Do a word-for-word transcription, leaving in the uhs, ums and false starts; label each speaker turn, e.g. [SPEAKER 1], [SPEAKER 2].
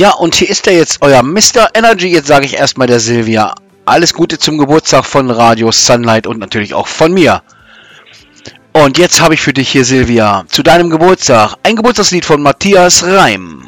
[SPEAKER 1] Ja, und hier ist er jetzt, euer Mister Energy. Jetzt sage ich erstmal der Silvia alles Gute zum Geburtstag von Radio Sunlight und natürlich auch von mir. Und jetzt habe ich für dich hier, Silvia, zu deinem Geburtstag ein Geburtstagslied von Matthias Reim.